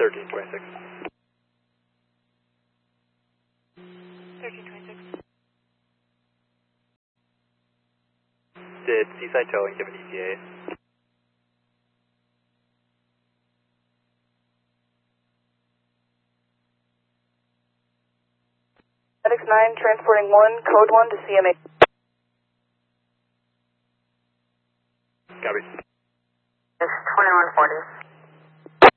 1326. 1326. Did Seaside Towing give an ETA? FedEx 9 transporting 1, code 1 to CMA. Copy. It's 2140.